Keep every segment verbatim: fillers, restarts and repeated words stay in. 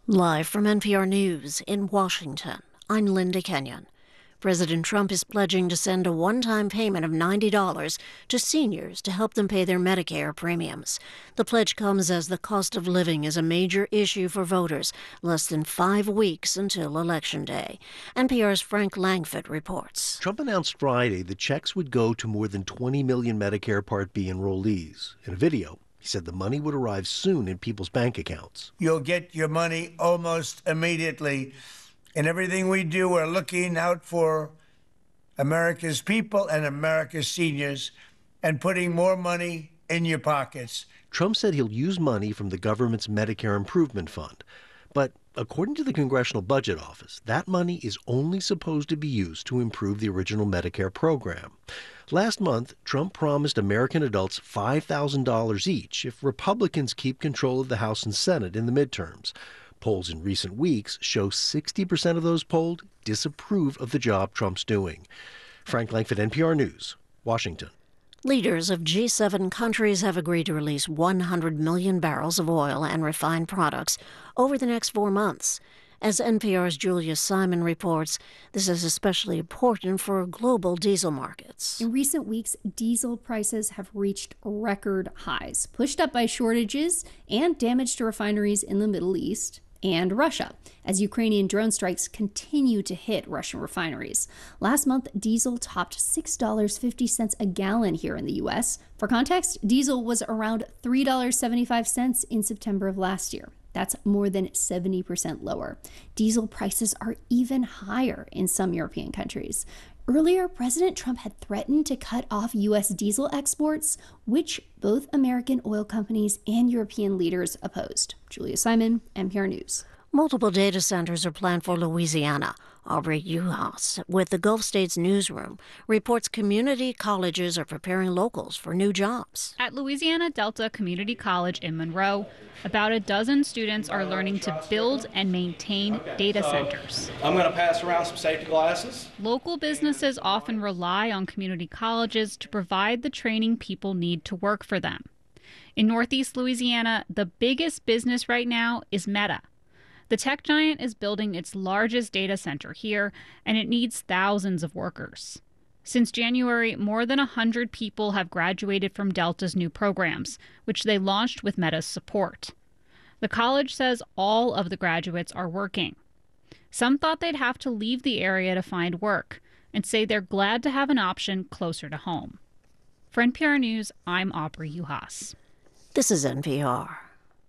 Live from N P R News in Washington, I'm Linda Kenyon. President Trump is pledging to send a one-time payment of ninety dollars to seniors to help them pay their Medicare premiums. The pledge comes as the cost of living is a major issue for voters, less than five weeks until Election Day. N P R's Frank Langford reports. Trump announced Friday the checks would go to more than twenty million Medicare Part B enrollees. In a video, he said the money would arrive soon in people's bank accounts. You'll get your money almost immediately. In everything we do, we're looking out for America's people and America's seniors and putting more money in your pockets. Trump said he'll use money from the government's Medicare Improvement Fund. But according to the Congressional Budget Office, that money is only supposed to be used to improve the original Medicare program. Last month, Trump promised American adults five thousand dollars each if Republicans keep control of the House and Senate in the midterms. Polls in recent weeks show sixty percent of those polled disapprove of the job Trump's doing. Frank Langford, N P R News, Washington. Leaders of G seven countries have agreed to release one hundred million barrels of oil and refined products over the next four months. As N P R's Julia Simon reports, this is especially important for global diesel markets. In recent weeks, diesel prices have reached record highs, pushed up by shortages and damage to refineries in the Middle East and Russia, as Ukrainian drone strikes continue to hit Russian refineries. Last month, diesel topped six dollars and fifty cents a gallon here in the U S. For context, diesel was around three dollars and seventy-five cents in September of last year. That's more than seventy percent lower. Diesel prices are even higher in some European countries. Earlier, President Trump had threatened to cut off U S diesel exports, which both American oil companies and European leaders opposed. Julia Simon, N P R News. Multiple data centers are planned for Louisiana. Aubrey Uhas, with the Gulf States Newsroom, reports community colleges are preparing locals for new jobs. At Louisiana Delta Community College in Monroe, about a dozen students are learning to build and maintain data centers. I'm going to pass around some safety glasses. Local businesses often rely on community colleges to provide the training people need to work for them. In Northeast Louisiana, the biggest business right now is Meta. The tech giant is building its largest data center here, and it needs thousands of workers. Since January, more than one hundred people have graduated from Delta's new programs, which they launched with Meta's support. The college says all of the graduates are working. Some thought they'd have to leave the area to find work, and say they're glad to have an option closer to home. For N P R News, I'm Aubrey Uhas. This is N P R.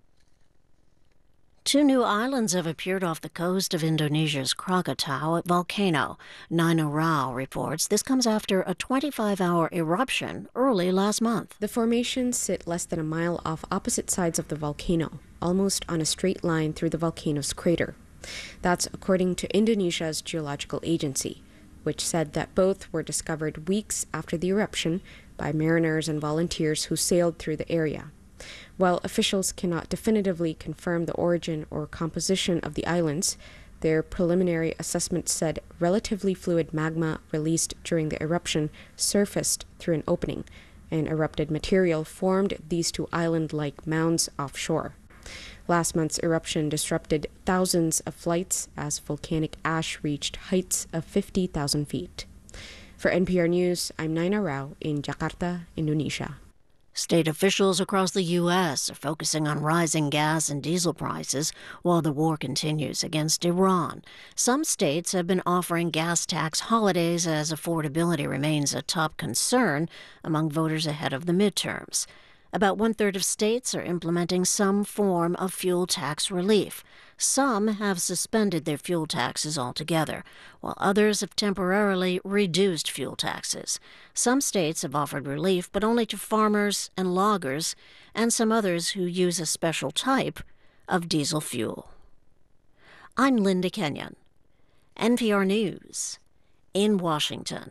Two new islands have appeared off the coast of Indonesia's Krakatau volcano. Nina Rao reports this comes after a twenty-five hour eruption early last month. The formations sit less than a mile off opposite sides of the volcano, almost on a straight line through the volcano's crater. That's according to Indonesia's geological agency, which said that both were discovered weeks after the eruption by mariners and volunteers who sailed through the area. While officials cannot definitively confirm the origin or composition of the islands, their preliminary assessment said relatively fluid magma released during the eruption surfaced through an opening, and erupted material formed these two island-like mounds offshore. Last month's eruption disrupted thousands of flights as volcanic ash reached heights of fifty thousand feet. For N P R News, I'm Nina Rao in Jakarta, Indonesia. State officials across the U S are focusing on rising gas and diesel prices while the war continues against Iran. Some states have been offering gas tax holidays as affordability remains a top concern among voters ahead of the midterms. About one-third of states are implementing some form of fuel tax relief. Some have suspended their fuel taxes altogether, while others have temporarily reduced fuel taxes. Some states have offered relief, but only to farmers and loggers, and some others who use a special type of diesel fuel. I'm Linda Kenyon, N P R News, in Washington.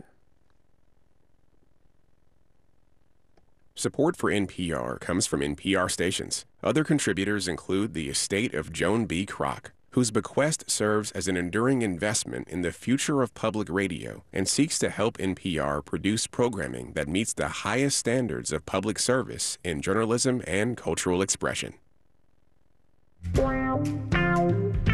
Support for N P R comes from N P R stations. Other contributors include the estate of Joan B. Kroc, whose bequest serves as an enduring investment in the future of public radio and seeks to help N P R produce programming that meets the highest standards of public service in journalism and cultural expression.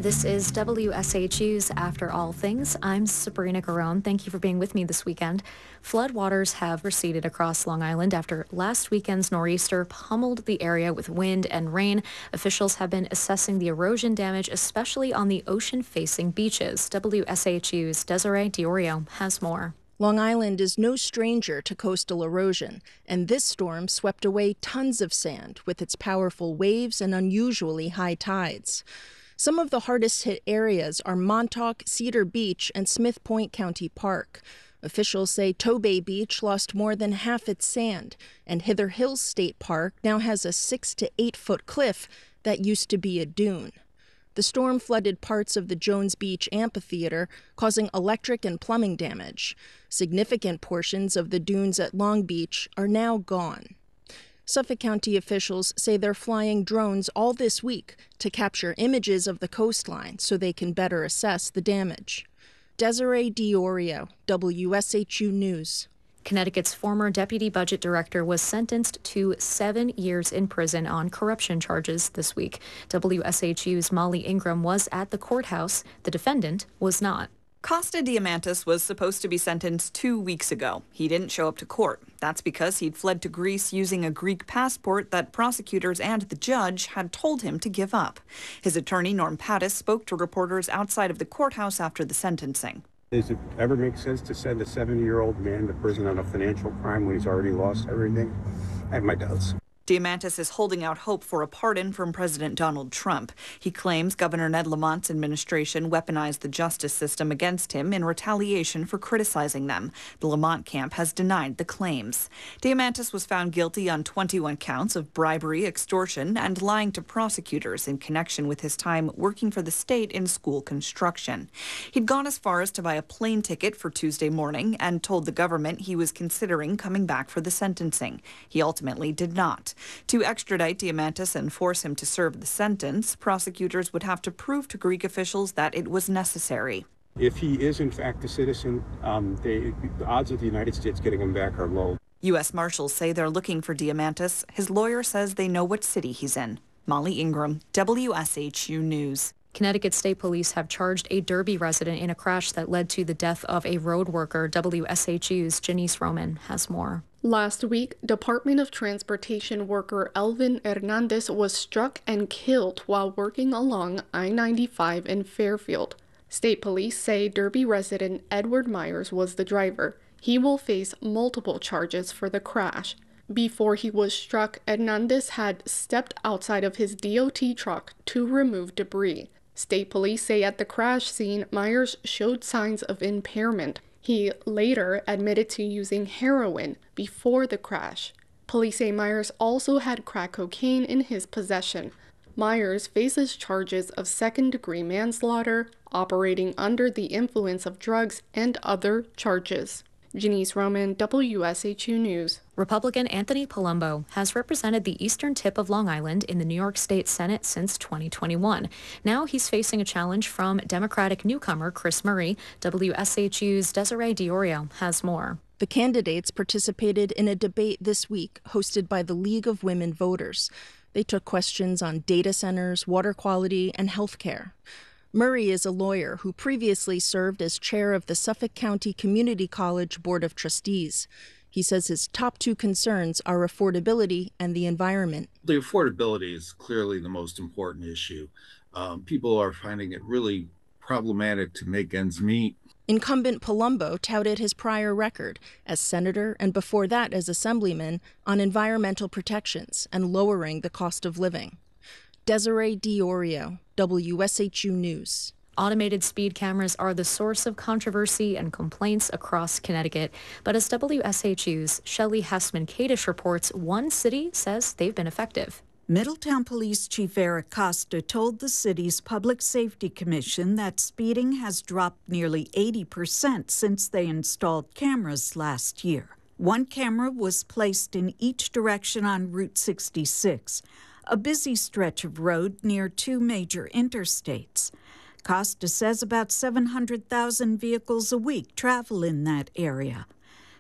This is W S H U's After All Things. I'm Sabrina Garone. Thank you for being with me this weekend. Floodwaters have receded across Long Island after last weekend's nor'easter pummeled the area with wind and rain. Officials have been assessing the erosion damage, especially on the ocean-facing beaches. W S H U's Desiree Diorio has more. Long Island is no stranger to coastal erosion, and this storm swept away tons of sand with its powerful waves and unusually high tides. Some of the hardest hit areas are Montauk, Cedar Beach, and Smith Point County Park. Officials say Tobay Beach lost more than half its sand, and Hither Hills State Park now has a six to eight foot cliff that used to be a dune. The storm flooded parts of the Jones Beach Amphitheater, causing electric and plumbing damage. Significant portions of the dunes at Long Beach are now gone. Suffolk County officials say they're flying drones all this week to capture images of the coastline so they can better assess the damage. Desiree Diorio, W S H U News. Connecticut's former deputy budget director was sentenced to seven years in prison on corruption charges this week. W S H U's Molly Ingram was at the courthouse. The defendant was not. Costa Diamantis was supposed to be sentenced two weeks ago. He didn't show up to court. That's because he'd fled to Greece using a Greek passport that prosecutors and the judge had told him to give up. His attorney, Norm Pattis, spoke to reporters outside of the courthouse after the sentencing. Does it ever make sense to send a seventy-year-old man to prison on a financial crime when he's already lost everything? I have my doubts. Diamantis is holding out hope for a pardon from President Donald Trump. He claims Governor Ned Lamont's administration weaponized the justice system against him in retaliation for criticizing them. The Lamont camp has denied the claims. Diamantis was found guilty on twenty-one counts of bribery, extortion, and lying to prosecutors in connection with his time working for the state in school construction. He'd gone as far as to buy a plane ticket for Tuesday morning and told the government he was considering coming back for the sentencing. He ultimately did not. To extradite Diamantis and force him to serve the sentence, prosecutors would have to prove to Greek officials that it was necessary. If he is in fact a citizen, um, they, the odds of the United States getting him back are low. U S Marshals say they're looking for Diamantis. His lawyer says they know what city he's in. Molly Ingram, W S H U News. Connecticut State Police have charged a Derby resident in a crash that led to the death of a road worker. W S H U's Janice Roman has more. Last week, Department of Transportation worker Elvin Hernandez was struck and killed while working along I ninety-five in Fairfield. State police say Derby resident Edward Myers was the driver. He will face multiple charges for the crash. Before he was struck, Hernandez had stepped outside of his D O T truck to remove debris. State police say at the crash scene, Myers showed signs of impairment. He later admitted to using heroin before the crash. Police say Myers also had crack cocaine in his possession. Myers faces charges of second-degree manslaughter, operating under the influence of drugs, and other charges. Janice Roman, W S H U News. Republican Anthony Palumbo has represented the eastern tip of Long Island in the New York State Senate since twenty twenty-one. Now he's facing a challenge from Democratic newcomer Chris Murray. W S H U's Desiree Diorio has more. The candidates participated in a debate this week hosted by the League of Women Voters. They took questions on data centers, water quality, and health care. Murray is a lawyer who previously served as chair of the Suffolk County Community College Board of Trustees. He says his top two concerns are affordability and the environment. The affordability is clearly the most important issue. Um, people are finding it really problematic to make ends meet. Incumbent Palumbo touted his prior record as senator and before that as assemblyman on environmental protections and lowering the cost of living. Desiree Diorio, W S H U News. Automated speed cameras are the source of controversy and complaints across Connecticut. But as W S H U's Shelley Hessman-Kadish reports, one city says they've been effective. Middletown Police Chief Eric Costa told the city's Public Safety Commission that speeding has dropped nearly eighty percent since they installed cameras last year. One camera was placed in each direction on Route sixty-six, a busy stretch of road near two major interstates. Costa says about seven hundred thousand vehicles a week travel in that area.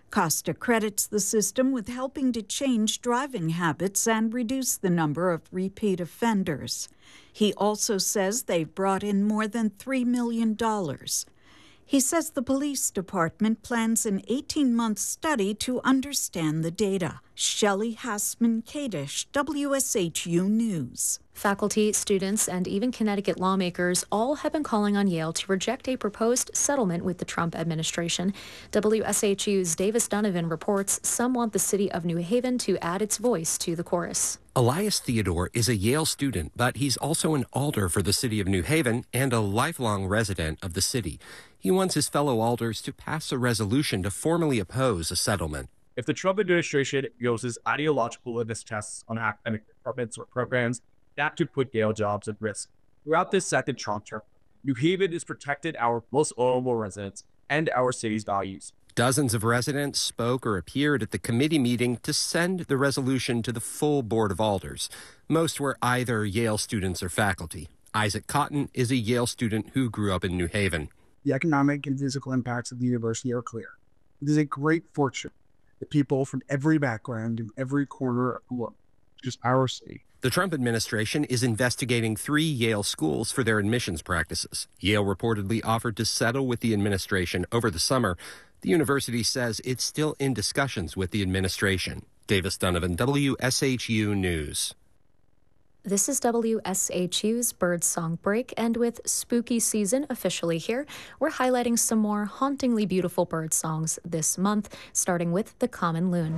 Costa credits the system with helping to change driving habits and reduce the number of repeat offenders. He also says they've brought in more than three million dollars. He says the police department plans an eighteen-month study to understand the data. Shelley Hassman-Kadish, W S H U News. Faculty, students, and even Connecticut lawmakers all have been calling on Yale to reject a proposed settlement with the Trump administration. W S H U's Davis Donovan reports some want the city of New Haven to add its voice to the chorus. Elias Theodore is a Yale student, but he's also an alder for the city of New Haven and a lifelong resident of the city. He wants his fellow alders to pass a resolution to formally oppose a settlement. If the Trump administration uses ideological litmus tests on academic departments or programs, that could put Yale jobs at risk. Throughout this second Trump term, New Haven has protected our most vulnerable residents and our city's values. Dozens of residents spoke or appeared at the committee meeting to send the resolution to the full Board of Alders. Most were either Yale students or faculty. Isaac Cotton is a Yale student who grew up in New Haven. The economic and physical impacts of the university are clear. It is a great fortune that people from every background in every corner of the world, just our city. The Trump administration is investigating three Yale schools for their admissions practices. Yale reportedly offered to settle with the administration over the summer. The university says it's still in discussions with the administration. Davis Donovan, W S H U News. This is W S H U's Birdsong Break, and with spooky season officially here, we're highlighting some more hauntingly beautiful bird songs this month, starting with the common loon.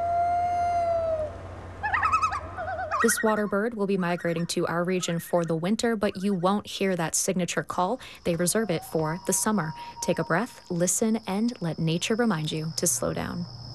This water bird will be migrating to our region for the winter, but you won't hear that signature call. They reserve it for the summer. Take a breath, listen, and let nature remind you to slow down.